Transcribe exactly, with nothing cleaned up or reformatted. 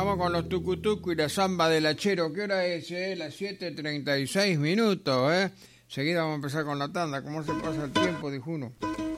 Vamos con los tucutucu y la samba del hachero. ¿Qué hora es? Eh? Las siete treinta y seis minutos, ¿eh? Seguida vamos a empezar con la tanda. ¿Cómo se pasa el tiempo? Dijo uno.